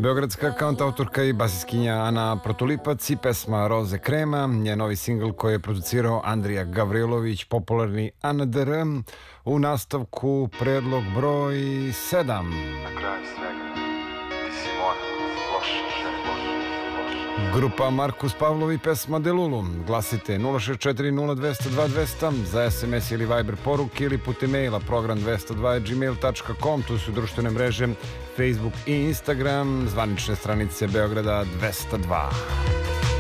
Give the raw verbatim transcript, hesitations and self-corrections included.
Beogradska kantautorka i basiskinja Ana Protulipac i pesma Roze Krema, njen novi singl koji je producirao Andrija Gavrilović, popularni A N D R. U nastavku predlog broj sedam. Na kraju svega, ti si moja, loša žena. Grupa Markus Pavlov i pesma Delulu. Glasite nula šest četiri nula dva zero dva dva zero zero za es em es ili Viber poruke ili putem maila program dvesta dva at gmail dot com. Tu su društvene mreže Facebook i Instagram, zvanične stranice Beograda dvesta dva.